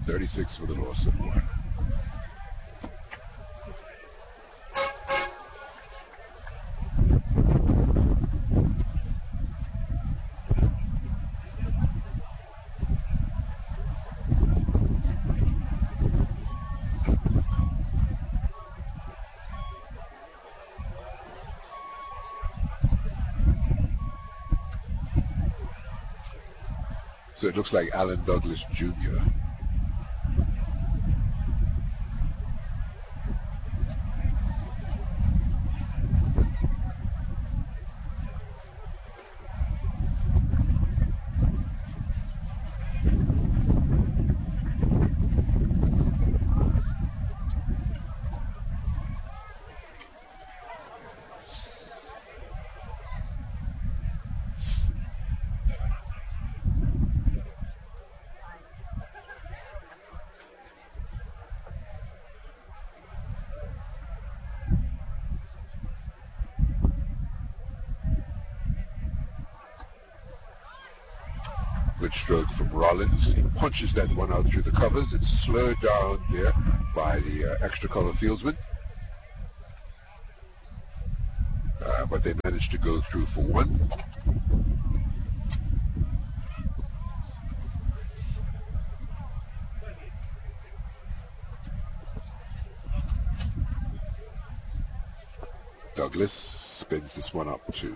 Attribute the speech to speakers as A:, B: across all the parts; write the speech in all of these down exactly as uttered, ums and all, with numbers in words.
A: thirty-six for the loss of one. So it looks like Alan Douglas Junior Good stroke from Rollins. He punches that one out through the covers. It's slowed down there by the uh, extra color fieldsman. Uh, but they managed to go through for one. Douglas spins this one up to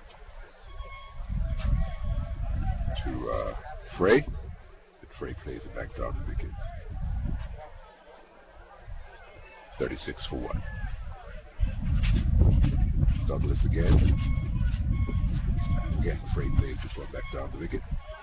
A: to uh, Frey, and Frey plays it back down the wicket. thirty-six for one. Douglas again. And again, Frey plays this one back down the wicket.